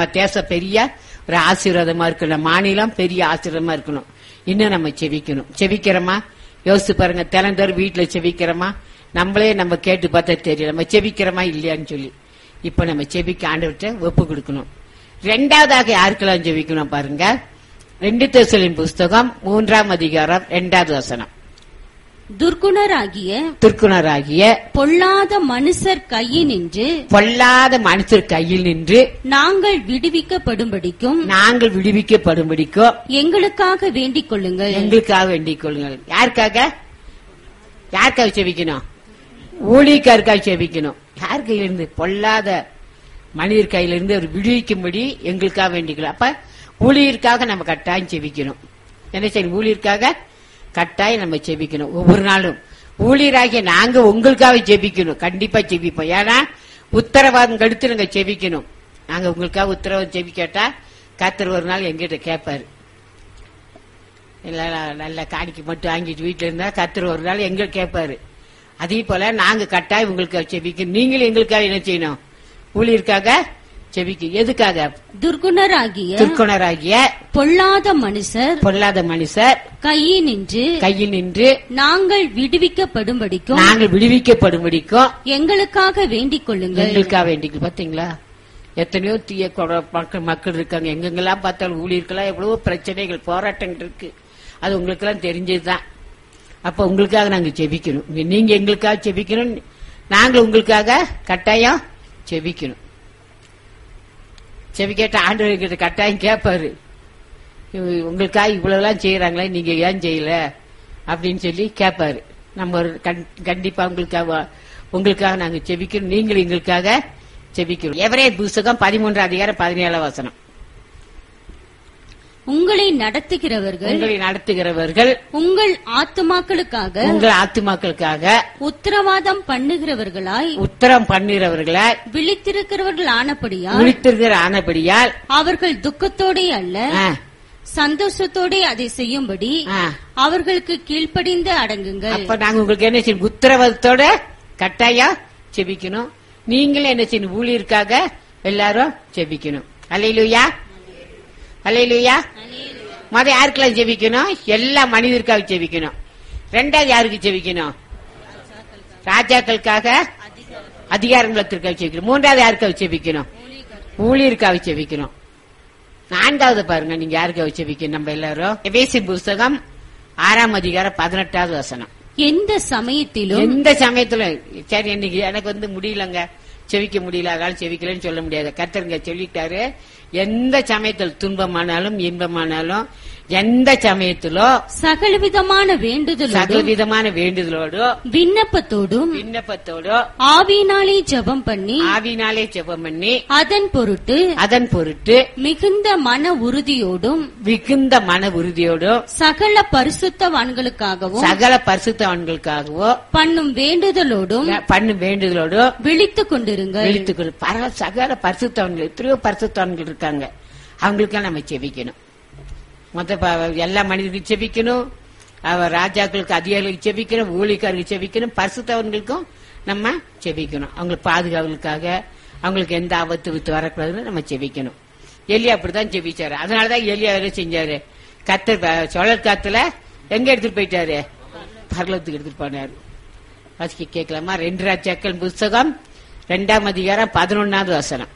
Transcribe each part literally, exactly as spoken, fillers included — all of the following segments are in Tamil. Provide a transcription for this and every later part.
தேசம் பெரிய ஒரு ஆசீர்வாதமா இருக்கணும், மாநிலம் பெரிய ஆசீர்வாதமா இருக்கணும். இன்னும் நம்ம செபிக்கணும். செபிக்கிறோமா? யோசிச்சு பாருங்க. தினந்தோறும் வீட்டுல செபிக்கிறோமா? நம்மளே நம்ம கேட்டு பார்த்தா தெரியும் நம்ம செபிக்கிறோமா இல்லையான்னு சொல்லி. இப்ப நம்ம செபிக்க ஆண்டவர்கிட்ட ஒப்பு கொடுக்கணும். ரெண்டாவதாக யாருக்கெல்லாம் செபிக்கணும் பாருங்க. ரெண்டு தெசலோனிக்கேயர் புஸ்தகம் மூன்றாம் அதிகாரம் இரண்டாவது வசனம். துர்க்குணராகிய துர்க்குணராகிய பொல்லாத மனுஷர் கையினின்று பொல்லாத மனுஷர் கையில் நின்று நாங்கள் விடுவிக்கப்படும்படிக்கும் நாங்கள் விடுவிக்கப்படும்படிக்கும் எங்களுக்காக வேண்டிக் கொள்ளுங்கள். எங்களுக்காக வேண்டிக் கொள்ளுங்கள். யாருக்காக? யாருக்காக செபிக்கணும்? ஊழியக்காருக்காக செபிக்கணும். யார் கையிலிருந்து? பொல்லாத மனிதர் கையிலிருந்து அவர் விடுவிக்கும்படி எங்களுக்காக வேண்டிக்கணும். அப்ப ஊழியருக்காக நம்ம கட்டாயம் செபிக்கணும். என்ன செய்யணும்? ஊழியருக்காக கட்டாயம் நம்ம செபிக்கணும். ஒவ்வொரு நாளும் ஊழியராகிய நாங்க உங்களுக்காக செபிக்கணும். கண்டிப்பா செபிப்போம். ஏன்னா உத்தரவாதம் கடுத்து நாங்க செபிக்கணும். நாங்க உங்களுக்காக உத்தரவாதம் செபிக்கட்டா கர்த்தர் ஒரு நாள் எங்கிட்ட கேட்பாரு. நல்ல காணிக்கை மட்டும் வாங்கிட்டு வீட்டுல இருந்தா கர்த்தர் ஒரு நாள் எங்க கேட்பாரு. அதே போல நாங்க கட்டாயம் உங்களுக்காக செபிக்கணும். நீங்களும் எங்களுக்காக என்ன செய்யணும்? ஊழியருக்காக செபிக்க. எதுக்காக? துர்க்குணராகிய துர்க்குணராகிய பொல்லாத மனுஷர் பொல்லாத மனுஷர் கையில் நின்று கையில் நின்று நாங்கள் விடுவிக்கப்படும்படிக்கும் நாங்கள் விடுவிக்கப்படும்படிக்கும் எங்களுக்காக வேண்டிக் கொள்ளுங்கள். எங்களுக்காக வேண்டிக்கணும். பாத்தீங்களா? எத்தனையோ தீய மக்கள் மக்கள் இருக்காங்க. எங்கெங்கெல்லாம் பார்த்தாலும் ஊழியர்களாம் எவ்வளவோ பிரச்சனைகள் போராட்டங்கள் இருக்கு. அது உங்களுக்கு எல்லாம் தெரிஞ்சதுதான். அப்ப உங்களுக்காக நாங்க செபிக்கணும். நீங்க எங்களுக்காக செபிக்கணும். நாங்க உங்களுக்காக கட்டாயம் செபிக்கணும். செபிக்கேட்ட ஆண்டவர்கிட்ட கட்டாயம் கேட்பாரு. உங்களுக்காக இவ்வளவு எல்லாம் செய்யறாங்களே, நீங்க ஏன் செய்யல அப்படின்னு சொல்லி கேட்பாரு. நம்ம ஒரு கண்டிப்பா உங்களுக்காக உங்களுக்காக நாங்க செபிக்கணும். நீங்களும் எங்களுக்காக செபிக்கணும். எவரேயர் புஸ்தகம் பதிமூன்றாம் அதிகாரம் பதினேழாம் வசனம். உங்களை நடத்துகிறவர்கள் உங்களை நடத்துகிறவர்கள் உங்கள் ஆத்துமாக்களுக்காக உங்கள் ஆத்துமாக்களுக்காக உத்தரவாதம் பண்ணுகிறவர்களாய் உத்தரம் பண்ணுகிறவர்களாய் விழித்திருக்கிறவர்கள் ஆனபடியால் விழித்திருக்கிற ஆனபடியால் அவர்கள் துக்கத்தோடே அல்ல சந்தோஷத்தோடே அதை செய்யும்படி அவர்களுக்கு கீழ்ப்படிந்து அடங்குங்கள். அப்ப நாங்க உங்களுக்கு என்ன செய்யணும்? உத்தரவாதத்தோட கட்டாயம் செபிக்கணும். நீங்களும் என்ன செய்யணும்? ஊழியருக்காக எல்லாரும் செபிக்கணும். அல்லேலூயா, அல்லேலூயா. மொத யாருக்கெல்லாம் ஜெபிக்கணும்? எல்லா மனிதருக்காக ஜெபிக்கணும். ரெண்டாவது யாருக்கு ஜெபிக்கணும்? ராஜாக்களுக்காக, அதிகாரங்களுக்காக ஜெபிக்கணும். மூன்றாவது யாருக்காக ஜெபிக்கணும்? ஊழியருக்காக ஜெபிக்கணும். நான்காவது பாருங்க, நீங்க யாருக்காக ஜெபிக்கணும்? நம்ம எல்லாரும் எபேசியர் புஸ்தகம் ஆறாம் அதிகாரம் பதினெட்டாவது வசனம். எந்த சமயத்திலும் எந்த சமயத்திலும் சரி இன்னைக்கு எனக்கு வந்து முடியலங்க, செவிக்க முடியல, அதனால செவிக்கலன்னு சொல்ல முடியாது. கர்த்தருங்க சொல்லிட்டாரு. எந்த சமயத்தில் துன்பமானாலும் இன்பமானாலும் எந்த சமயத்திலோ சகலவிதமான வேண்டுதலோடும் சகலவிதமான வேண்டுதலோடும் விண்ணப்பத்தோடும் விண்ணப்பத்தோடும் ஆவியினாலே ஜெபம் பண்ணி ஆவியினாலே ஜெபம் பண்ணி அதன் பொருட்டு அதன் பொருட்டு மிகுந்த மன உறுதியோடும் மிகுந்த மன உறுதியோடும் சகல பரிசுத்தவான்களுக்காகவும் சகல பரிசுத்தவான்களுக்காகவோ பண்ணும் வேண்டுதலோடும் பண்ணும் வேண்டுதலோடும் விழித்துக் கொண்டிருங்கள். விழித்துக் கொண்டு பரவ சகல பரிசுத்தவான்கள் எத்தனையோ பரிசுத்தவான்கள் இருக்காங்க. அவங்களுக்கெல்லாம் நம்ம செபிக்கணும். மொத்த எல்லா மனிதர்களுக்கும் செபிக்கணும். அவர் ராஜாக்களுக்கு அதிகாரிகளுக்கு செபிக்கணும். ஊழியக்காரர்களுக்கு செபிக்கணும். பரிசுத்தவர்களுக்கும் நம்ம செபிக்கணும். அவங்களுக்கு பாதுகாவலுக்காக அவங்களுக்கு எந்த ஆபத்து வித்து வரக்கூடாதுன்னு நம்ம செபிக்கணும். எலியா அப்படிதான் செபிச்சாரு. அதனாலதான் எலியா வேலை செஞ்சாரு. கத்தர் சுழல் காத்துல எங்க எடுத்துட்டு போயிட்டாரு? பரலோகத்துக்கு எடுத்துட்டு போனாரு. வாசிக்க கேட்கலாமா? ரெண்டு ராஜாக்கள் புஸ்தகம் இரண்டாம் அதிகாரம் பதினொன்னாவது வசனம்.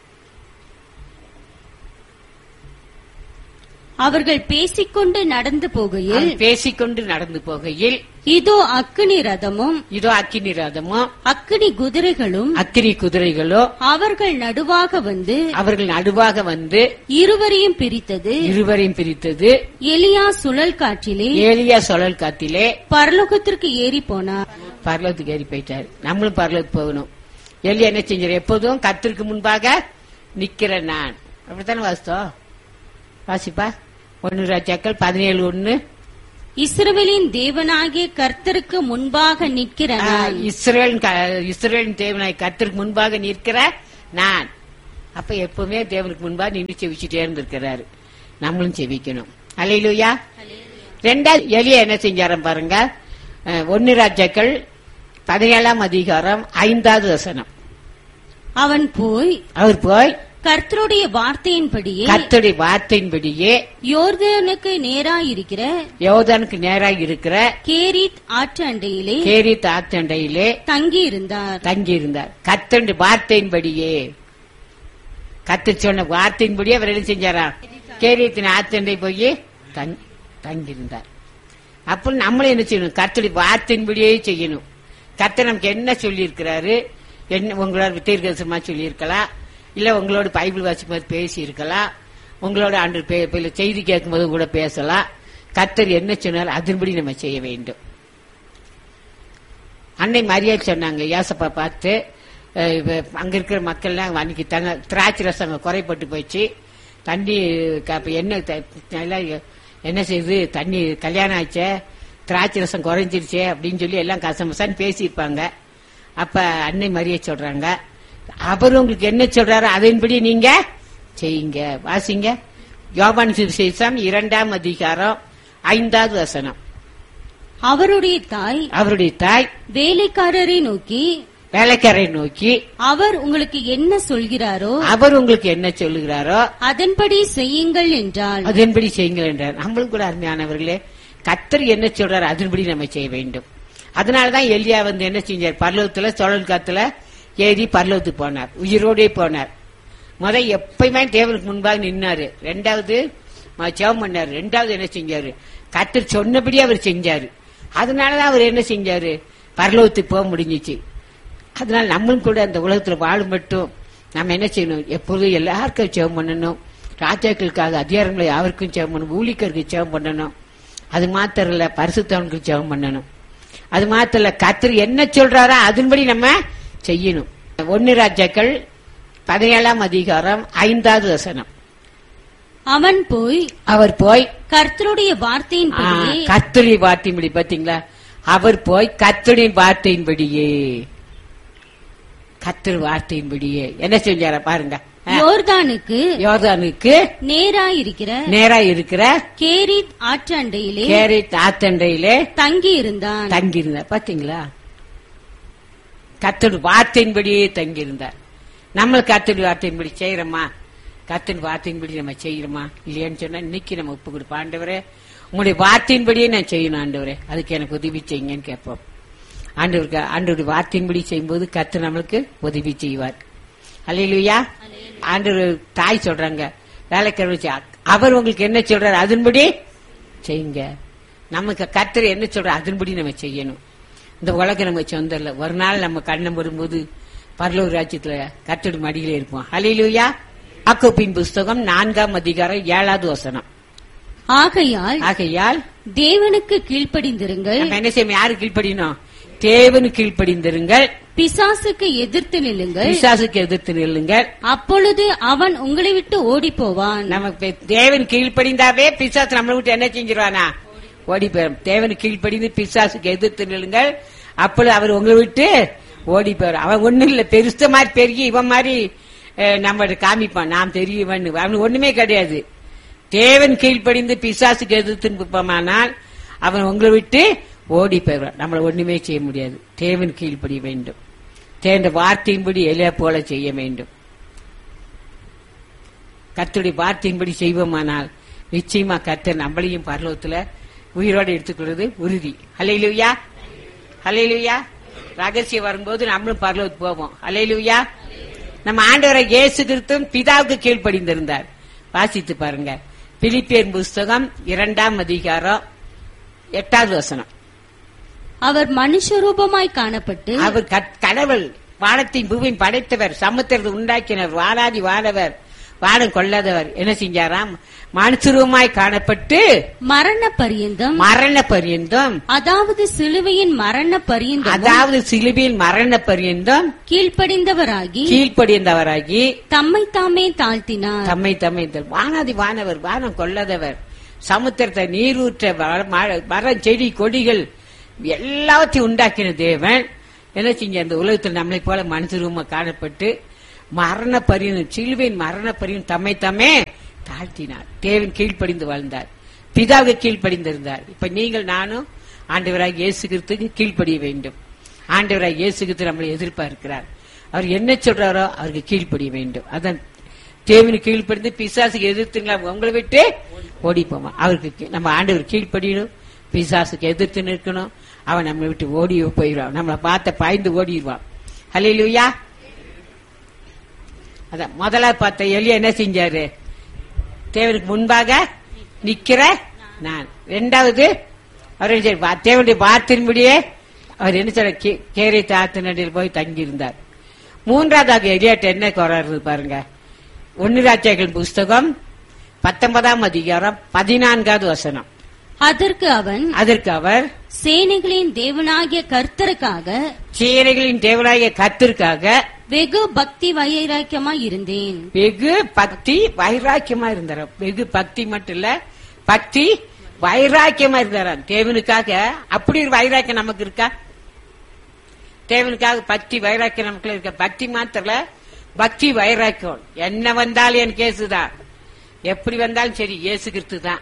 அவர்கள் பேசிக்கொண்டு நடந்து போகையில் பேசிக்கொண்டு நடந்து போகையில் இதோ அக்கினி ரதமும் இதோ அக்கினி ரதமும் அக்கினி குதிரைகளும் அக்கினி குதிரைகளும் அவர்கள் நடுவாக வந்து அவர்கள் நடுவாக வந்து இருவரையும் பிரித்தது இருவரையும் பிரித்தது எலியா சுழல் காற்றிலே ஏலியா சுழல் காத்திலே பரலோகத்திற்கு ஏறி போனார். பரலோகத்துக்கு ஏறி போயிட்டார். நம்மளும் பரலோகத்துக்கு போகணும். எலியா என்ன செஞ்சார்? எப்போதும் கர்த்தருக்கு முன்பாக நிக்கிற நான். அப்படித்தானே வாசித்தோம். வாசிப்பா ஒன்னு ராஜாக்கள் பதினேழு ஒன்னு. இஸ்ரவேலின் தேவனாகிய கர்த்தருக்கு முன்பாக நிற்கிற நான். இஸ்ரவேல் இஸ்ரவேலின் தேவனாகிய கர்த்தருக்கு முன்பாக நிற்கிற நான். அப்ப எப்பவுமே தேவனுக்கு முன்பாக நின்று செவிச்சுட்டே இருந்திருக்கிறாரு. நம்மளும் செவிக்கணும். அல்லேலூயா. ரெண்டாவது எலியா என்ன செஞ்சாரம் பாருங்க. ஒன்னு ராஜாக்கள் பதினேழாம் அதிகாரம் ஐந்தாவது வசனம். அவன் போய் அவர் போய் கர்த்தருடைய வார்த்தையின்படியே கர்த்தருடைய வார்த்தையின்படியே யோர்தானுக்கு நேராயிருக்கிற யோர்தானுக்கு நேராக இருக்கிற கேரித் ஆற்று அண்டையிலே கேரித் ஆத்தண்டையிலே தங்கியிருந்தார் தங்கியிருந்தார். கர்த்தருடைய வார்த்தையின்படியே, கர்த்தர் சொன்ன வார்த்தையின்படியே அவர் என்ன செஞ்சாரா? கேரியத்தின் ஆத்தண்டை போய் தங்கியிருந்தார். அப்ப நம்மளும் என்ன செய்யணும்? கர்த்தருடைய வார்த்தையின்படியே செய்யணும். கர்த்தர் நமக்கு என்ன சொல்லி இருக்கிறாரு, என்ன உங்களோட தீர்க்கதரிசனமா சொல்லி இருக்கலாம், இல்ல உங்களோட பைபிள் வாசிக்கும்போது பேசி இருக்கலாம், உங்களோட அன்று செய்தி கேட்கும் போது கூட பேசலாம். கர்த்தர் என்ன சொன்னாலும் அதன்படி நம்ம செய்ய வேண்டும். அன்னை மரியா சொன்னாங்க, ஏசப்பா பார்த்து அங்க இருக்கிற மக்கள் எல்லாம் அன்னைக்கு தங்க திராட்சை ரசம் குறைப்பட்டு போச்சு, தண்ணி என்ன என்ன செய்யுது, தண்ணி கல்யாணம் ஆச்சே, திராட்சை ரசம் குறைஞ்சிருச்சே அப்படின்னு சொல்லி எல்லாம் கசமசான்னு பேசியிருப்பாங்க. அப்ப அன்னை மரியா சொல்றாங்க, அவர் உங்களுக்கு என்ன சொல்றாரோ அதன்படி நீங்க செய்யுங்க. வாசிங்க, யோவான் சுவிசேஷம் இரண்டாம் அதிகாரம் ஐந்தாவது வசனம். அவருடைய தாய் அவருடைய தாய் வேலைக்காரரை நோக்கி வேலைக்காரரை நோக்கி அவர் உங்களுக்கு என்ன சொல்கிறாரோ அவர் உங்களுக்கு என்ன சொல்லுகிறாரோ அதன்படி செய்யுங்கள் என்றால் அதன்படி செய்யுங்கள் என்றார். நம்மளும் கூட அருமையானவர்களே, கர்த்தர் என்ன சொல்றாரு அதன்படி நம்ம செய்ய வேண்டும். அதனாலதான் எலியா வந்து என்ன செஞ்சார்? பர்லோகத்துல சுழல் காத்துல ஏறி பர்லோகத்துக்கு போனார், உயிரோடே போனார். முத எப்பயுமே தேவனுக்கு முன்பாக நின்னாரு. ரெண்டாவது ஜெபம் பண்ணாரு. ரெண்டாவது என்ன செஞ்சாரு? கர்த்தர் சொன்னபடி அவர் செஞ்சாரு. அதனாலதான் அவர் என்ன செஞ்சாரு? பரலோகத்துக்கு போக முடிஞ்சிச்சு. அதனால நம்மளும் கூட அந்த உலகத்துல வாழும் மட்டும் நம்ம என்ன செய்யணும்? எப்போதும் எல்லாருக்கும் ஜெபம் பண்ணணும். ராஜாக்களுக்காக அதிகாரங்களை யாருக்கும் ஜெபம் பண்ணணும், ஊழியருக்கு ஜெபம் பண்ணணும். அது மாத்திரம் இல்ல, பரிசுத்தவனுக்கு ஜெபம் பண்ணணும். அது மாத்திரம் இல்ல, கர்த்தர் என்ன சொல்றாரோ அதன்படி நம்ம செய்யணும். ஒன்னு ராஜாக்கள் பதினேழாம் அதிகாரம் ஐந்தாவது வசனம். அவன் போய் அவர் போய் கர்த்தருடைய வார்த்தையின்படியே கர்த்தருடைய வார்த்தையின்படி, பாத்தீங்களா? அவர் போய் கர்த்தருடைய வார்த்தையின்படியே கர்த்தர் வார்த்தையின்படியே என்ன செஞ்சார பாருங்க. யோர்தானுக்கு யோர்தானுக்கு நேராயிருக்கிற நேராயிருக்கிற கேரித் ஆற்று அண்டையிலே கேரித் ஆத்தண்டையிலே தங்கி இருந்தான் தங்கி இருந்தார். பாத்தீங்களா? கர்த்தருடைய வார்த்தையின்படியே தங்கி இருந்தார். நம்ம கர்த்தருடைய வார்த்தையின்படி செய்யறோமா? கர்த்தருடைய வார்த்தையின்படி நம்ம செய்யறோமா இல்லையான்னு சொன்னா இன்னைக்கு நம்ம ஒப்பு கொடுப்போம். ஆண்டவரே, உங்களுடைய வார்த்தையின்படியே நான் செய்யணும் ஆண்டவரே, அதுக்கு எனக்கு உதவி செய்யுங்கன்னு கேட்போம். ஆண்டவருக்கு ஆண்டவருடைய வார்த்தையின்படி செய்யும்போது கர்த்தர் நம்மளுக்கு உதவி செய்வார். அல்லேலூயா. ஆண்டவர் தாய் சொல்றாங்க, வேலைக்காரர் அவர் உங்களுக்கு என்ன சொல்றாரு அதன்படி செய்யுங்க. நமக்கு கர்த்தர் என்ன சொல்றாரு அதன்படி நம்ம செய்யணும். இந்த உலகம் நம்ம சொந்தம் இல்ல. ஒரு நாள் நம்ம கண்ணம் வரும்போது பரலோக ராஜ்யத்துல கர்த்தருடைய மடியில இருப்போம். அல்லேலூயா. யாக்கோபின் புஸ்தகம் நான்காம் அதிகாரம் ஏழாவது வசனம். ஆகையால் ஆகையால் தேவனுக்கு கீழ்ப்படிந்திருங்கள். நம்ம என்ன செய்யணும்? யாரு கீழ்ப்படினோம்? தேவனுக்கு கீழ்ப்படிந்திருங்கள். பிசாசுக்கு எதிர்த்து நில்லுங்கள். பிசாசுக்கு எதிர்த்து நில்லுங்கள். அப்பொழுது அவன் உங்களை விட்டு ஓடி போவான். நமக்கு தேவன் கீழ்ப்படிந்தாவே பிசாசு நம்மளை விட்டு என்ன செஞ்சிருவானா? ஓடி போயிடும். தேவன் கீழ்ப்படிந்து பிசாசுக்கு எதிர்த்து நில்லுங்கள், அப்பொழுது அவர் உங்களை விட்டு ஓடி போயிடும். அவன் ஒண்ணும் இல்ல, பெருச மாதிரி பெருகி இவன் மாதிரி நம்ம காமிப்பான், நாம் தெரியவன். அவன் ஒண்ணுமே கிடையாது. தேவன் கீழ்ப்படிந்து பிசாசுக்கு எதிர்த்து நிற்போமானால் அவன் உங்களை விட்டு ஓடி போயிடுவான். நம்மள ஒண்ணுமே செய்ய முடியாது. தேவன் கீழ்ப்படிய வேண்டும். தேவன் வார்த்தையின்படி எலியா போல செய்ய வேண்டும். கர்த்தருடைய வார்த்தையின்படி செய்வோமானால் நிச்சயமா கர்த்தர் நம்மளையும் பரலோகத்துல உயிரோடு எடுத்துக்கொள்வது உறுதி. அல்லேலூயா, அல்லேலூயா. ரகசியம் வரும்போது நம்மளும் பரலோகத்துக்கு போவோம். அல்லேலூயா. நம்ம ஆண்டவரை இயேசு கிறிஸ்துவும் பிதாவுக்கு கீழ்ப்படிந்திருந்தார். வாசித்து பாருங்க, பிலிப்பியர் புஸ்தகம் இரண்டாம் அதிகாரம் எட்டாவது வசனம். அவர் மனுஷரூபமாய் காணப்பட்டு, அவர் கடவுள், வானத்தின் பூமியின் படைத்தவர், சமுத்திரத்தை உண்டாக்கினர், வாராதி வானவர், வானம் கொள்ளாதவர், என்ன செஞ்சாராம்? மனுஷரூபமாய் காணப்பட்டு மரண பரியந்தம் மரண பரியந்தம் அதாவது சிலுவையின் மரண பரியந்தம் அதாவது சிலுவையின் மரண பரியந்தம் கீழ்ப்படிந்தவராகி கீழ்ப்படிந்தவராகி தம்மை தாமே தாழ்த்தினார். தம்மை தம்மை வானாதி வானவர், வானம் கொள்ளாதவர், சமுத்திரத்தை நீரூற்ற மரம் செடி கொடிகள் எல்லாத்தையும் உண்டாக்கின தேவன் என்ன செஞ்ச அந்த உலகத்தில் நம்மளை போல மனுஷரூபமா காணப்பட்டு மரண பரியந்தம், சிலுவையின் மரண பரியந்தம் தம்மை தம்மே தாழ்த்தினார். தேவன் கீழ்ப்படிந்து வாழ்ந்தார், பிதாவுக்கு கீழ்ப்படிந்திருந்தார். இப்ப நீங்கள் நானும் ஆண்டவராக இயேசு கிறிஸ்துவுக்கு கீழ்ப்படிய வேண்டும். ஆண்டவராக இயேசு கிறிஸ்து நம்மளை எதிர்பார்க்கிறார். அவர் என்ன சொல்றாரோ அவருக்கு கீழ்ப்படிய வேண்டும். அதான் தேவனுக்கு கீழ்ப்படிந்து பிசாசுக்கு எதிர்த்துங்களா உங்களை விட்டு ஓடி போமா. அவருக்கு நம்ம ஆண்டவர் கீழ்ப்படியணும், பிசாசுக்கு எதிர்த்து நிற்கணும். அவன் நம்மளை விட்டு ஓடி போயிடுவான், நம்மளை பார்த்த பாய்ந்து ஓடிடுவான். ஹல்லேலூயா. அதான் முதலாவது பார்த்த எலியா என்ன செஞ்சாரு? தேவனுக்கு முன்பாக நிக்கிற நான். இரண்டாவது அவர் தேவனுடைய வார்த்தையின்படியே அவர் என்ன சொல்ற கேரை தாத்து நடில் போய் தங்கி இருந்தார். மூன்றாவதாக எலியாட்ட என்ன குறாரு பாருங்க. ஒன்னு ராஜாக்கள் புஸ்தகம் பத்தொன்பதாம் அதிகாரம் பதினான்காவது வசனம். அதற்கு அவன் அதற்கு அவர் சேனைகளின் தேவனாகிய கர்த்தருக்காக சேனைகளின் தேவனாகிய கர்த்தருக்காக வெகு பக்தி வைராக்கியமா இருந்தேன். வெகு பக்தி வைராக்கியமா இருந்தார். வெகு பக்தி மட்டும் இல்ல, பக்தி வைராக்கியமா இருந்தார் தேவனுக்காக. அப்படி ஒரு வைராக்கியம் நமக்கு இருக்கா? தேவனுக்காக பக்தி வைராக்கியம் நமக்குள்ள இருக்க. பக்தி மாத்திரல, பக்தி வைராக்கியம். என்ன வந்தாலும் என் கேசுதான், எப்படி வந்தாலும் சரி இயேசு கிறிஸ்து தான்.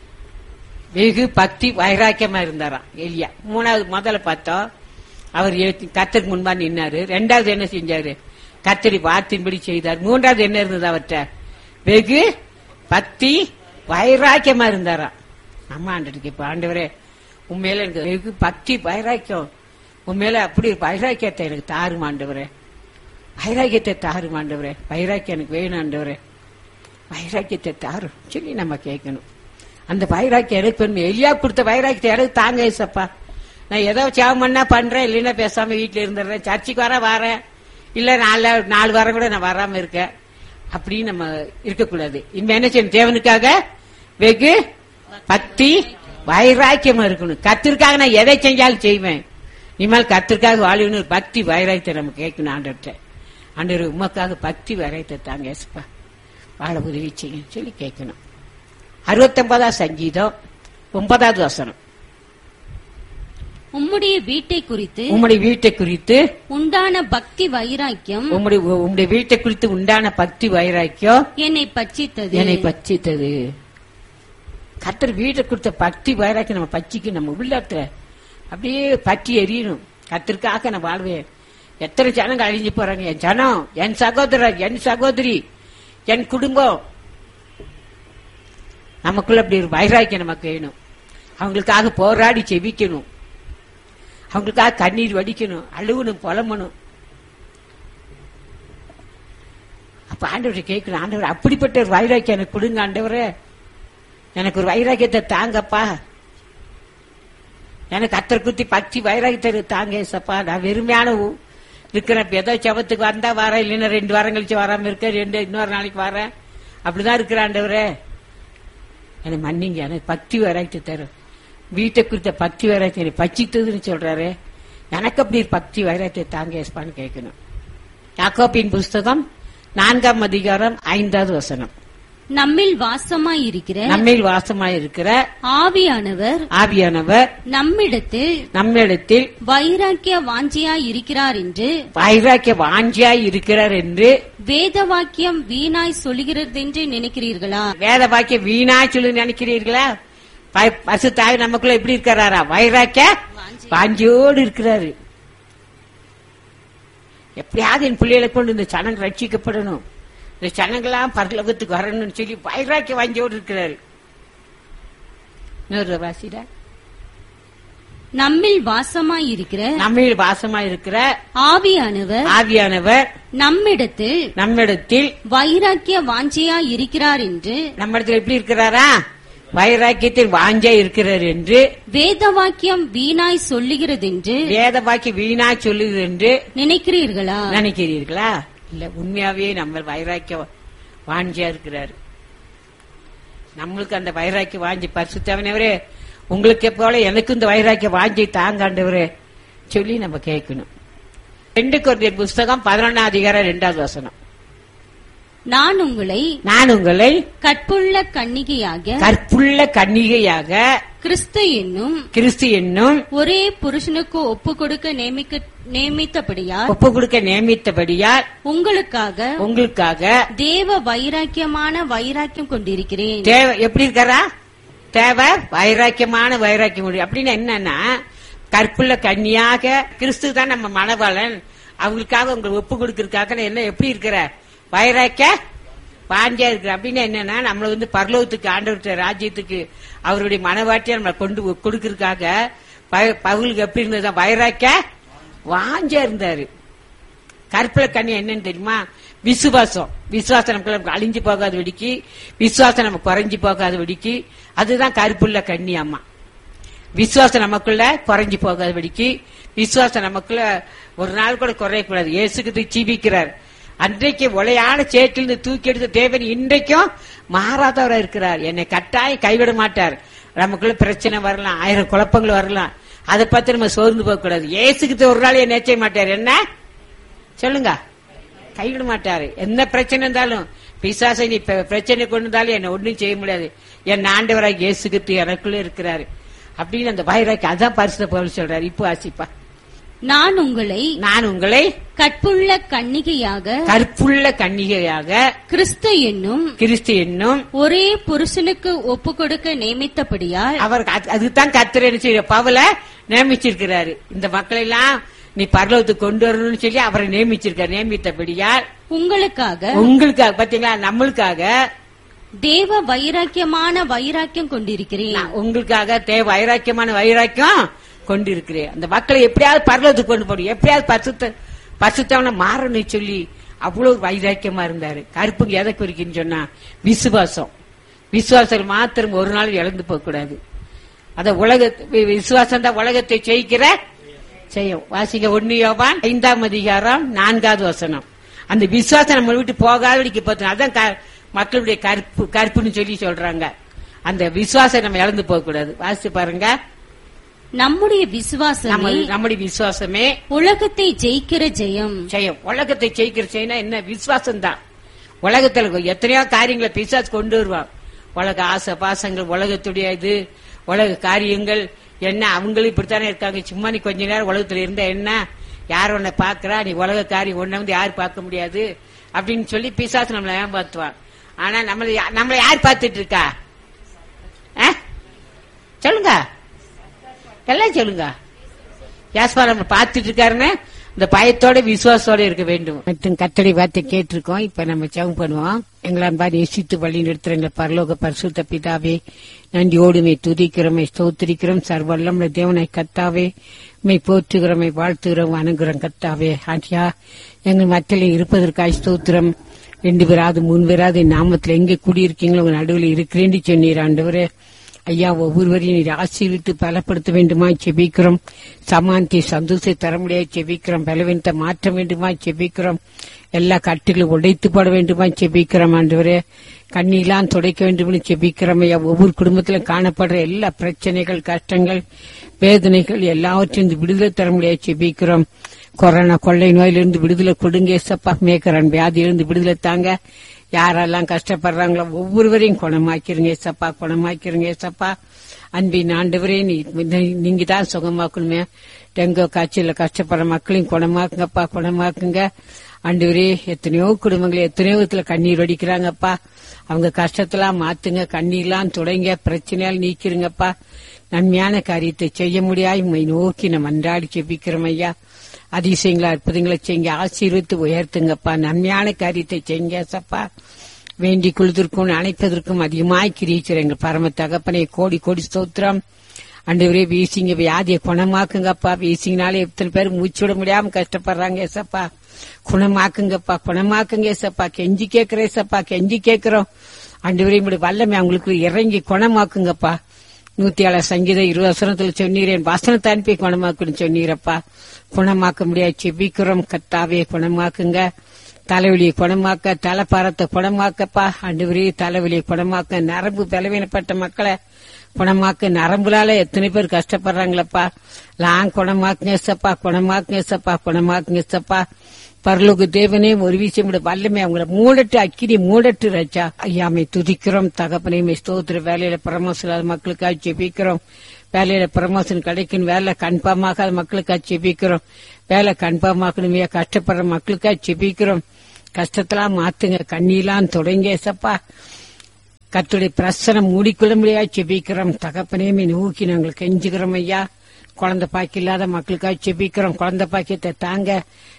வெகு பக்தி வைராக்கியமா இருந்தாராம் எலியா. மூணாவது முதல்ல பார்த்தோம் அவர் கர்த்தருக்கு முன்பா நின்னாரு. ரெண்டாவது என்ன செஞ்சாரு? கர்த்தரி வார்த்தையின்படி செய்தார். மூன்றாவது என்ன இருந்தது அவர்கிட்ட? வெகு பக்தி வைராக்கியமா இருந்தாராம். அம்மா ஆண்டவருக்கு இப்ப ஆண்டவரே உண்மையில எனக்கு வெகு பக்தி வைராக்கியம், உண்மையில அப்படி வைராக்கியத்தை எனக்கு தாரும் ஆண்டவரே, வைராக்கியத்தை தாரும் ஆண்டவரே, வைராக்கியம் எனக்கு வேணும் ஆண்டவரே, வைராக்கியத்தை தாரும் சொல்லி நம்ம கேட்கணும். அந்த வைராக்கியம் எனக்கு பெருமை. எலியா கொடுத்த வைராக்கியத்தை எனக்கு தாங்க ஏசப்பா. நான் ஏதோ சேவம் பண்ணா பண்றேன், இல்லைன்னா பேசாம வீட்டுல இருந்துடுறேன், சர்ச்சுக்கு வர வரேன், இல்ல நாலு நாலு வாரம் கூட நான் வராம இருக்கேன், அப்படின்னு நம்ம இருக்கக்கூடாது. இனிமே என்ன செய்யணும்? தேவனுக்காக வெகு பக்தி வைராக்கியமா இருக்கணும். கர்த்தருக்காக நான் எதை செஞ்சாலும் செய்வேன். இனிமேல் கர்த்தருக்காக வாழணும். பக்தி வைராக்கியத்தை நம்ம கேட்கணும் ஆண்டவர்கிட்ட. ஆண்டவர் உமக்காக பக்தி வைராக்கியத்தை தாங்க ஏசப்பா, வாழ உதவி செய்ய சொல்லி கேட்கணும். அறுபத்தி ஒன்பதாம் சங்கீதம் ஒன்பதாவது வசனம். உம்முடைய வீட்டை குறித்து உம்முடைய வீட்டை குறித்து உண்டான பக்தி வைராக்கியம் உம்முடைய உம்முடைய வீட்டை குறித்து உண்டான பக்தி வைராக்கியம் என்னை பட்சித்தது என்னை பட்சித்தது. கர்த்தர் வீட்டை கொடுத்த பக்தி வைராக்கியம் நம்ம பச்சிக்கு நம்ம உள்ளத்துல அப்படியே பற்றி எரியணும். கர்த்தருக்காக நான் வாழ்வேன். எத்தனை ஜனங்க அழிஞ்சு போறாங்க. என் ஜனம், என் சகோதரர், என் சகோதரி, என் குடும்பம், நமக்குள்ள அப்படி ஒரு வைராக்கியம் நமக்கு வேணும். அவங்களுக்காக போராடி செவிக்கணும், அவங்களுக்காக கண்ணீர் வடிக்கணும், அழுவணும், புலம்பணும். அப்ப ஆண்டவரை கேட்கணும், ஆண்டவர் அப்படிப்பட்ட ஒரு வைராக்கியம் எனக்கு கொடுங்க ஆண்டவரே, எனக்கு ஒரு வைராக்கியத்தை தாங்கப்பா, எனக்கு கர்த்தர் குத்தி பக்தி வைராக்கியத்தை தாங்க ஏசப்பா. நான் வெறுமையான இருக்கிறேன், ஏதோ செவத்துக்கு வந்தா வரேன், இல்லைன்னா ரெண்டு வாரம் கழிச்சு வராம இருக்க, ரெண்டு இன்னொரு நாளைக்கு வரேன், அப்படிதான் இருக்கிற ஆண்டவரே, எனக்கு மன்னிங்க, எனக்கு பக்தி வைராக்கியத்தை தரும். வீட்டை குறித்த பக்தி வைராக்கியம் பச்சித்ததுன்னு சொல்றாரு. எனக்கு அப்படி பக்தி வைராக்கியத்தை தாங்க ஏசப்பான்னு கேட்கணும். யாக்கோபின் புஸ்தகம் நான்காம் அதிகாரம் ஐந்தாவது வசனம். நம்மில் வாசமாய் இருக்கிற நம்மில் வாசமாய் இருக்கிற ஆவியானவர் ஆவியானவர் நம்மிடத்தில் நம்மிடத்தில் வைராக்கிய வாஞ்சியாய் இருக்கிறார் என்று வைராக்கிய வாஞ்சியாய் இருக்கிறார் என்று வேத வாக்கியம் வீணாய் சொல்லுகிறது என்று நினைக்கிறீர்களா? வேத வாக்கியம் வீணாய் சொல்லி நினைக்கிறீர்களா? பரிசுத்தாவி நமக்குள்ள எப்படி இருக்கிறாரா? வைராக்கிய வாஞ்சியோடு இருக்கிறாரு. எப்படியாவது என் பிள்ளைகளை கொண்டு இந்த சனங்கள் ரட்சிக்கப்படணும், இந்த சனங்களாம் பரலோகத்துக்கு வரணும்னு சொல்லி வைராக்கிய வாஞ்சியோடு இருக்கிறாரு. இன்னொரு வாசிடா. நம்மில் வாசமாய் இருக்கிற நம்மில் வாசமாய் இருக்கிற ஆவியானவர் ஆவியானவர் நம்மிடத்தில் நம்மிடத்தில் வைராக்கிய வாஞ்சியாய் இருக்கிறார் என்று நம்மிடத்தில் எப்படி இருக்கிறாரா? வைராக்கியத்தில் வாஞ்சா இருக்கிறார் என்று வேத வாக்கியம் வீணாய் சொல்லுகிறது என்று வேத வாக்கியம் வீணாய் சொல்லுகிறது என்று நினைக்கிறீர்களா? நினைக்கிறீர்களா? இல்ல, உண்மையாவே நம்ம வைராக்கிய வாஞ்சியா இருக்கிறாரு. நம்மளுக்கு அந்த வைராக்கிய வாஞ்சி பரிசுத்தவனவரே உங்களுக்கு போல எனக்கு இந்த வைராக்கிய வாஞ்சி தாங்காண்டவரே சொல்லி நம்ம கேட்கணும். ரெண்டு கொரிந்தியர் புஸ்தகம் பதினொன்னாம் அதிகாரம் இரண்டாவது வசனம். நான் உங்களை நான் உங்களை கற்புள்ள கன்னிகையாக கற்புள்ள கன்னிகையாக கிறிஸ்து என்னும் கிறிஸ்து என்னும் ஒரே புருஷனுக்கு ஒப்பு கொடுக்க நியமிக்க நியமித்தபடியால் ஒப்பு கொடுக்க நியமித்தபடியால் உங்களுக்காக உங்களுக்காக தேவ வைராக்கியமான வைராக்கியம் கொண்டிருக்கிறேன். தேவ எப்படி இருக்கிறா? தேவ வைராக்கியமான வைராக்கியம் அப்படின்னு என்னன்னா, கற்புள்ள கன்னியாக கிறிஸ்து தான் நம்ம மணவாளன், அவங்களுக்காக உங்களை ஒப்பு கொடுக்கறதுக்காக என்ன எப்படி இருக்கிற? வைராக்கிய வாஞ்சியா இருக்கிற அப்படின்னா என்னன்னா நம்மள வந்து பரலோகத்துக்கு ஆண்டவர்கிட்ட ராஜ்யத்துக்கு அவருடைய மனவாட்டியா நம்மளை கொண்டு கொடுக்கறதுக்காக பவுலுக்கு எப்படி இருந்ததா வைராக்கிய வாஞ்சியா இருந்தாரு. கற்பல கண்ணி என்னன்னு தெரியுமா? விசுவாசம். விசுவாசம் நமக்கு அழிஞ்சு போகாத வெடிக்கு, விசுவாசம் நம்ம குறைஞ்சு போகாத வெடிக்கு, அதுதான் கருப்புள்ள கண்ணி அம்மா. விசுவாசம் நமக்குள்ள குறைஞ்சு போகாத வெடிக்கு, விசுவாசம் நமக்குள்ள ஒரு நாள் கூட குறையக்கூடாது. இயேசுக்கு ஜீவிக்கிறார். அன்றைக்கு உளையான சேற்றிலிருந்து தூக்கி எடுத்த தேவன் இன்றைக்கும் மாறாதவராக இருக்கிறார். என்னை கட்டாயம் கைவிட மாட்டார். நமக்குள்ள பிரச்சனை வரலாம், ஆயிரம் குழப்பங்கள் வரலாம், அதை பார்த்து நம்ம சோர்ந்து போக கூடாது. இயேசுக்கு ஒரு நாள் என்ன செய்ய மாட்டார். என்ன சொல்லுங்க? கைவிட மாட்டாரு. என்ன பிரச்சனை இருந்தாலும், பிசாசை நீ பிரச்சனை கொண்டு இருந்தாலும் என்ன ஒண்ணும் செய்ய முடியாது. என் ஆண்டவராக இயேசுக்கு எனக்குள்ள இருக்கிறாரு அப்படின்னு அந்த வைராக்கி, அதான் பரிசுத்த பவுல் சொல்றாரு. இப்போ ஆசிப்பா, நான் உங்களை நான் உங்களை கற்புள்ள கன்னிகையாக கற்புள்ள கன்னிகையாக கிறிஸ்து என்னும் கிறிஸ்து என்னும் ஒரே புருஷனுக்கு ஒப்பு கொடுக்க நியமித்தபடியால் அவர் அதுதான் கர்த்தர் என்ன செய்ய பவுல நியமிச்சிருக்கிறாரு. இந்த மக்கள் எல்லாம் நீ பரலோகத்துக்கு கொண்டு வரணும்னு சொல்லி அவரை நியமிச்சிருக்காரு. நியமித்தபடியால் உங்களுக்காக உங்களுக்காக பாத்தீங்களா, நம்மளுக்காக தேவ வைராக்கியமான வைராக்கியம் கொண்டிருக்கிறேன். உங்களுக்காக தேவ வைராக்கியமான வைராக்கியம் கொண்டிருக்கிறேன். அந்த மக்களை எப்படியாவது பரலோகத்துக்கு கொண்டு போடும், எப்படியாவது பசுத்த பசுத்தவன மாறணும் சொல்லி அவ்வளவு வைராக்கியமா இருந்தாரு. கருப்புங்க எதை குறிக்குன்னு சொன்னா விசுவாசம். விசுவாசம் மாத்திரம் ஒரு நாள் இழந்து போக கூடாது. அத உலக விசுவாசம் தான் உலகத்தை ஜெயிக்கிற செய்யும். வாசிங்க ஒன்னு யோவான் ஐந்தாம் அதிகாரம் நான்காவது வசனம். அந்த விசுவாசம் நம்ம விட்டு போகாதபடிக்கு பார்த்தோம். அதான் மக்களுடைய கருப்பு கருப்புன்னு சொல்லி சொல்றாங்க. அந்த விசுவாசம் நம்ம இழந்து போக கூடாது. வாசிச்சு பாருங்க. நம்முடைய விசுவாசமே நம்முடைய விசுவாசமே உலகத்தை ஜெயிக்கிற ஜெயம். ஜெயம் உலகத்தை ஜெயிக்கிற ஜெயம் என்ன? விசுவாசம் தான். உலகத்துல எத்தனையோ காரியங்களை பிசாசு கொண்டு வருவான். உலக ஆசை பாசங்கள், உலகத்துடைய இது உலக காரியங்கள் என்ன, அவங்களும் இப்படித்தானே இருக்காங்க. சும்மா நீ கொஞ்ச நேரம் உலகத்துல இருந்தா என்ன, யார் உன்னை பாக்குறா, நீ உலக காரியம் ஒன்ன வந்து யாரு பார்க்க முடியாது அப்படின்னு சொல்லி பிசாசு நம்மளை ஏமாத்துவான். ஆனா நம்மள நம்மளை யார் பார்த்துட்டு இருக்கா? சொல்லுங்க, எல்லாம் சொல்லுங்க. யாஸ்பா நம்ம பார்த்துட்டு இருக்காருன்னு இந்த பயத்தோட விசுவாசத்தோட இருக்க வேண்டும். மற்றும் கர்த்தருடைய வார்த்தை கேட்டிருக்கோம். இப்ப நம்ம ஜெபம் பண்ணுவோம். எங்களான் பாதி நேசித்து வழி நிறுத்துற எங்கள் பரலோக பரிசுத்த பிதாவே, நன்றியோடுமை துதிக்கிறோமை ஸ்தோத்திரிக்கிறோம். சர்வல்லம் தேவனை கர்த்தாவே, மை போற்றுகிறோமை வாழ்த்துகிறோம் வணங்குகிறோம் கர்த்தாவே. ஆண்டியா எங்கள் மத்தியில் இருப்பதற்காக ஸ்தோத்திரம். ரெண்டு பேராது மூணு பேராது நாமத்துல எங்க கூடியிருக்கீங்களோ உங்க நடுவில் இருக்கிறேன்னு சொன்னீர் ஆண்டவரே. ஐயா, ஒவ்வொருவரையும் நீர் ஆசீர்வித்து பலப்படுத்த வேண்டுமா செபிக்கிறோம். சமானத்தை சந்தோஷத்தை தர முடியாது செபிக்கிறோம். பலவீனத்தை மாற்ற வேண்டுமா செபிக்கிறோம். எல்லா கட்டுகளும் உடைத்து போட வேண்டுமா செபிக்கிறோம் ஆண்டவரே. கண்ணீலாம் துடைக்க வேண்டும் செபிக்கிறோம். ஐயா, ஒவ்வொரு குடும்பத்திலும் காணப்படுற எல்லா பிரச்சனைகள், கஷ்டங்கள், வேதனைகள் எல்லாவற்றையும் விடுதலை தர முடியாது செபிக்கிறோம். கொரோனா கொள்ளை நோயிலிருந்து விடுதலை கொடுங்க ஏசப்பா. மேக்கரன் வியாதியிலிருந்து விடுதலை தாங்க. யாரெல்லாம் கஷ்டப்படுறாங்களோ ஒவ்வொருவரையும் குணமாக்கிருங்க ஏசப்பா, குணமாக்கிருங்க ஏசப்பா. அன்பின் ஆண்டவரே, நீங்க தான் சுகமாக்கணுமே. டெங்கு காய்ச்சல கஷ்டப்படுற மக்களையும் குணமாக்குங்கப்பா, குணமாக்குங்க ஆண்டவரே. எத்தனையோ குடும்பங்கள் எத்தனையோ விதத்துல கண்ணீர் வடிக்கிறாங்கப்பா. அவங்க கஷ்டத்தெல்லாம் மாத்துங்க, கண்ணீர்லாம் தொடங்க, பிரச்சனையால் நீக்கிருங்கப்பா. நன்மையான காரியத்தை செய்ய முடியாது உண்மை நோக்கி நம்ம அன்றாடி செபிக்கிறோம் ஐயா. அதிசயங்களா அற்புதங்களை செய்யுங்க, ஆசீர்வித்து உயர்த்துங்கப்பா. நன்மையான காரியத்தை செய்யுங்க சப்பா. வேண்டி குழுதற்கும் அணைப்பதற்கும் அதிகமாய் கிரீச்சர் எங்கள் பரம தகப்பனை கோடி கோடி ஸ்தோத்திரம். ஆண்டவரே, வீசிங்க வியாதியை குணமாக்குங்கப்பா. வீசிங்கனாலே எத்தனை பேர் மூச்சு விட முடியாம கஷ்டப்படுறாங்க ஏசப்பா. குணமாக்குங்கப்பா, குணமாக்குங்க ஏசப்பா. கெஞ்சி கேட்கிறேன் ஏசப்பா, கெஞ்சி கேட்கிறோம் ஆண்டவரே. இப்படி வல்லமை அவங்களுக்கு இறங்கி குணமாக்குங்கப்பா. நூத்தி ஏழு சங்கீதம் இருபது வசனத்துல சொன்னீரேன், வசனத்தை அனுப்பி குணமாக்குன்னு சொன்னீரப்பா. குணமாக்க முடியாது செபிக்கிறோம் கர்த்தாவே, குணமாக்குங்க. தலைவலியை குணமாக்க, தலைப்பாரத்தை குணமாக்கப்பா. ஆண்டவரே, தலைவலியை குணமாக்க, நரம்பு பலவீனப்பட்ட மக்களை குணமாக்க, நரம்புலால எத்தனை பேர் கஷ்டப்படுறாங்களப்பா. லாங் குணமாக்குங்க சப்பா, குணமாக்குங்க சப்பா, குணமாக்குங்க சப்பா. பரலோக தேவனே, ஒரு விஷயம் வல்லமே அவங்கள மூடட்டு, அக்கினி மூடட்டு ரச்சா. ஐயாமை துதிக்கிறோம் தகப்பனையுமே ஸ்தோத்திர. வேலையில பிரமோஷன் மக்களுக்காக ஜெபிக்கிறோம். வேலையில பிரமோஷன் கிடைக்கும், வேலை கன்ஃபார்மாக மக்களுக்காக ஜெபிக்கிறோம். வேலை கன்ஃபார்மாக்கணுமே, கஷ்டப்படுற மக்களுக்காக ஜெபிக்கிறோம். கஷ்டத்தெல்லாம் மாத்துங்க, கண்ணீலாம் தொடங்க சப்பா. கர்த்தருடைய பிரசனம் மூடிக்கொள்ள முடியாது ஜெபிக்கிறோம் தகப்பனையுமே நோக்கி நாங்கள் கெஞ்சுக்கிறோம் ஐயா. குழந்தை பாக்கி இல்லாத மக்களுக்காக ஜெபிக்கிறோம். குழந்தை பாக்கியத்தை தாங்க.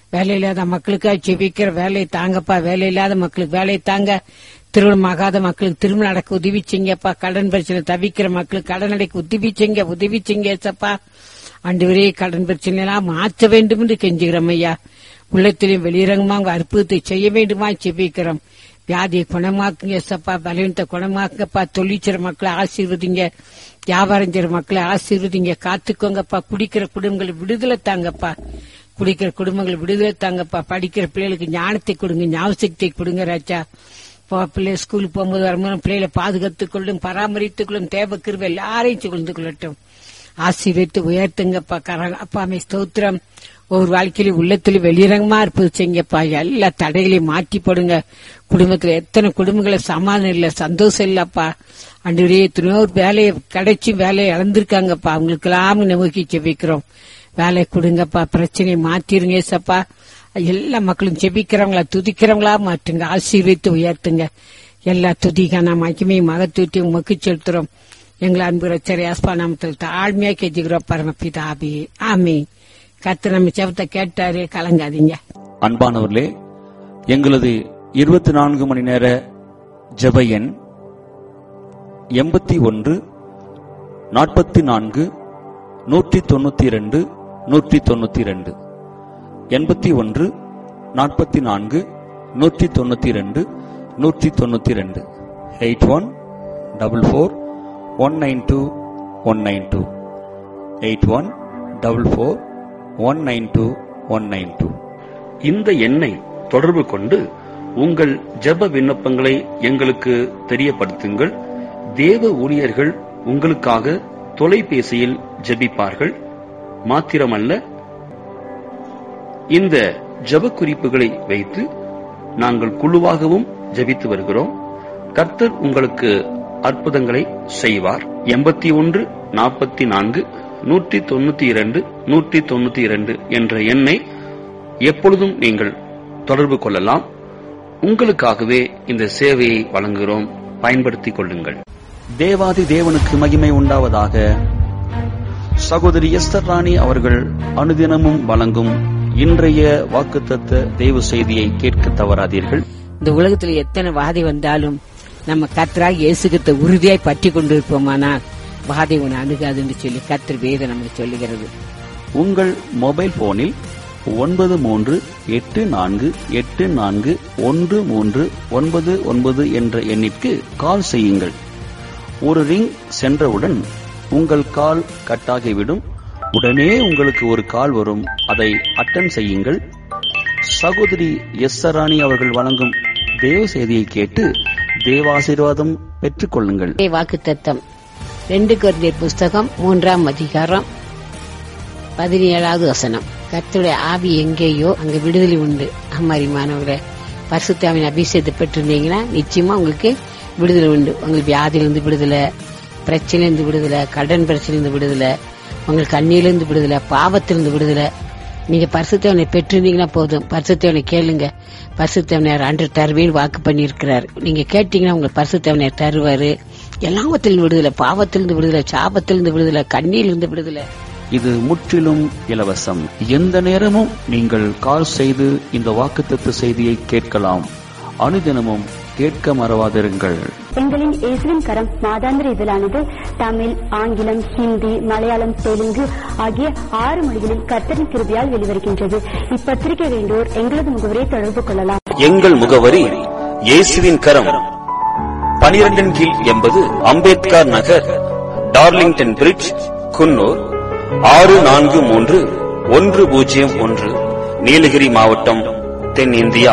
வேலை இல்லாத மக்களுக்காக செபிக்கிற வேலையை தாங்கப்பா. வேலை இல்லாத மக்களுக்கு வேலையை தாங்க. திருமணம் ஆகாத மக்களுக்கு திருமணம் நடக்க உதவி செய்யுங்கப்பா. கடன் பிரச்சனை தவிக்கிற மக்களுக்கு கடன் அடைக்க உதவி செய்யுங்க உதவி செய்யுங்க ஏசப்பா. ஆண்டவரே, கடன் பிரச்சனை எல்லாம் மாற்ற வேண்டும் என்று கெஞ்சுகிறோம் ஐயா. உள்ளத்திலும் வெளியிறங்கமா உங்க அற்புதத்தை செய்ய வேண்டுமா செபிக்கிறோம். வியாதியை குணமாக்குங்க ஏசப்பா. பலவீனத்தை குணமாக்குங்கப்பா. தொழிற்சிற மக்களை ஆசீர்வதிங்க. வியாபாரம் செய்யற மக்களை ஆசீர்வதிங்க. காத்துக்கோங்கப்பா. குடிக்கிற குடும்பங்களை விடுதலை தாங்கப்பா. குடிக்கிற குடும்பங்களை விடுதலை தாங்கப்பா. படிக்கிற பிள்ளைகளுக்கு ஞானத்தை கொடுங்க, ஞாபகத்தை கொடுங்க ராஜா. பிள்ளை ஸ்கூலுக்கு போகும்போது வரும்போது பிள்ளைகளை பாதுகாத்துக் கொள்ளும், பராமரித்துக் கொள்ளும். தேவ கிருபை எல்லாரையும் கொண்டு கொள்ளட்டும். ஆசீர்வதித்து உயர்த்துங்கப்பா. அப்பா அமை ஸ்தோத்திரம். ஒவ்வொரு வாழ்க்கையிலும் உள்ளத்திலும் வெளியிறங்கமா இருப்பது செய்யுங்கப்பா. எல்லா தடைகளையும் மாற்றி போடுங்க. குடும்பத்துல எத்தனை குடும்பங்களை சமாதானம் இல்ல, சந்தோஷம் இல்லப்பா. அன்றைய எத்தனையோ வேலையை கிடைச்சி வேலையை இழந்திருக்காங்கப்பா. அவங்களுக்கு எல்லாம் நோக்கி செபிக்கிறோம். வேலை கொடுங்கப்பா. பிரச்சனையை மாத்திருங்க ஏசப்பா. எல்லா மக்களும் செபிக்கிறவங்களா துதிக்கிறவங்களா மாற்றுங்க. ஆசீர்வதித்து உயர்த்துங்க. எல்லா துதிக்கான மகிமையும் மகத்துவத்தையும் உமக்கு செலுத்துறோம். எங்களை அன்பு ரட்சகர் இயேசுவின் நாமத்தில் தாழ்மையா கெஞ்சுகிறோம் பரமபிதாவே, ஆமென். கர்த்தர் நம்ம ஜெபத்தை கேட்டாரு, கலங்காதீங்க. அன்பானவர்களே, எங்களது இருபத்தி நான்கு மணி நேர ஜெப எண் எண்பத்தி ஒன்று நாற்பத்தி நான்கு நூற்றி தொண்ணூத்தி இரண்டு நூற்றி தொண்ணூத்தி இரண்டு எண்பத்தி ஒன்று நாற்பத்தி நான்கு நூற்றி தொண்ணூத்தி இரண்டு நூற்றி தொண்ணூத்தி இரண்டு eight one double four one nine two one nine two eight one double four one nine two one nine two. இந்த எண்ணை தொடர்பு கொண்டு உங்கள் ஜெப விண்ணப்பங்களை எங்களுக்கு தெரியப்படுத்துங்கள். தேவ ஊழியர்கள் உங்களுக்காக தொலைபேசியில் ஜெபிப்பார்கள். மாத்திரமல்ல, இந்த ஜெப குறிப்புகளை வைத்து நாங்கள் குழுவாகவும் ஜெபித்து வருகிறோம். கர்த்தர் உங்களுக்கு அற்புதங்களை செய்வார். எண்பத்தி ஒன்று நாற்பத்தி நான்கு நூற்றி தொண்ணூத்தி இரண்டு நூற்றி தொண்ணூத்தி இரண்டு என்ற எண்ணை எப்பொழுதும் நீங்கள் தொடர்பு கொள்ளலாம். உங்களுக்காகவே இந்த சேவையை வழங்குகிறோம். பயன்படுத்திக் கொள்ளுங்கள். தேவாதி தேவனுக்கு மகிமை உண்டாவதாக. சகோதரி எஸ்தர் ராணி அவர்கள் அனுதினமும் வழங்கும் இன்றைய வாக்குத்தத்த தேவ செய்தியை கேட்க தவறாதீர்கள். இந்த உலகத்துல எத்தனை வாதை வந்தாலும் நம்ம கர்த்தராகிய இயேசு கிறிஸ்துவை உறுதியாய் பற்றி கொண்டிருப்போமானால் வாதை உன்னை அணுகாதுன்னு சொல்லி கர்த்தர் வேதம் நமக்கு சொல்லுகிறது. உங்கள் மொபைல் போனில் ஒன்பது மூன்று எட்டு நான்கு எட்டு நான்கு ஒன்று மூன்று ஒன்பது ஒன்பது என்ற எண்ணிற்கு கால் செய்யுங்கள். ஒரு ரிங் சென்றவுடன் உங்கள் கால் கட்டாகிவிடும். உடனே உங்களுக்கு ஒரு கால் வரும். அதை அட்டெண்ட் செய்யுங்கள். சகோதரி எஸ் ராணி அவர்கள் வழங்கும் தேவ செய்தியை கேட்டு தேவாசீர்வாதம் பெற்றுக் கொள்ளுங்கள். வாக்குத்தத்தம் ரெண்டு கொரிந்தியர் புஸ்தகம் மூன்றாம் அதிகாரம் பதினேழாவது வசனம். கர்த்தருடைய ஆவி எங்கேயோ அங்க விடுதலை உண்டு. அம்மாரிமானவர்களே, பரிசுத்தாவின் அபிஷேகத்தை பெற்றிருந்தீங்கன்னா நிச்சயமா உங்களுக்கு விடுதலை உண்டு. உங்களுக்கு வியாதியிலிருந்து விடுதலை, பிரச்சனையிலிருந்து விடுதலை, கடன் பிரச்சனையிலிருந்து விடுதலை, உங்களுக்கு கண்ணியிலிருந்து விடுதலை, பாவத்திலிருந்து விடுதலை. நீங்க பரிசுத்தவனை பெற்றிருந்தீங்கன்னா போதும். பரிசுத்தவனை கேளுங்க. பரிசுத்தவனையார் அன்று தருவேன் வாக்கு பண்ணி இருக்கிறார். நீங்க கேட்டீங்கன்னா உங்களுக்கு பரிசுத்தவனையார் தருவாரு. எல்லாவத்திலிருந்து விடுதலை, பாவத்திலிருந்து விடுதலை, சாபத்திலிருந்து விடுதலை, கண்ணியிலிருந்து விடுதலை. இது முற்றிலும் இலவசம். எந்த நேரமும் நீங்கள் கால் செய்து இந்த வாக்குத்தத்த செய்தியை கேட்கலாம். அனுதினமும் கேட்க மறவாதிருங்கள். எங்களின் இயேசுவின் கரம் மாதாந்திர இதழானது தமிழ், ஆங்கிலம், ஹிந்தி, மலையாளம், தெலுங்கு ஆகிய ஆறு மொழிகளில் கர்த்தரின் கிருபையால் வெளிவருகின்றது. இப்பத்திரிகை வேண்டோர் எங்களது முகவரியை தொடர்பு கொள்ளலாம். எங்கள் முகவரி இயேசுவின் கரம், பனிரெண்டின் கீழ் எண்பது அம்பேத்கர் நகர், டார்லிங்டன் பிரிட்ஜ், குன்னூர் ஆறு நான்கு மூன்று ஒன்று பூஜ்ஜியம் ஒன்று, நீலகிரி மாவட்டம், தென்னிந்தியா.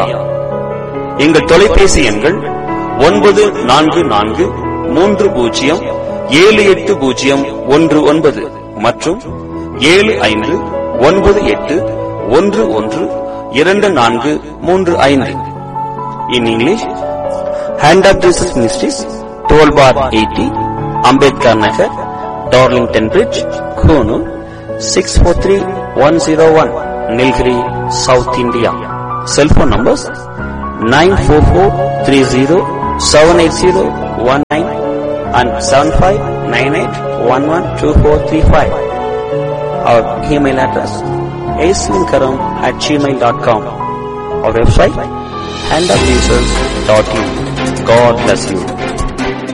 எங்கள் தொலைபேசி எண்கள் ஒன்பது நான்கு நான்கு மூன்று பூஜ்ஜியம் ஏழு எட்டு பூஜ்ஜியம் ஒன்று ஒன்பது மற்றும் ஏழு ஐந்து ஒன்பது எட்டு ஒன்று ஒன்று இரண்டு நான்கு மூன்று ஐந்து. In English, hand of Jesus ministries, twelve bar eighty, Ambedkar Nagar, Darlington bridge, Coonoor six four three one zero one, Nilgiri, south India. Cellphone numbers nine four four three zero seven eight zero one nine and seven five nine eight one one two four three five. Our email address ஏசுவின்கரம் at Gmail dot com. Our website hand of jesus dot in. God bless you.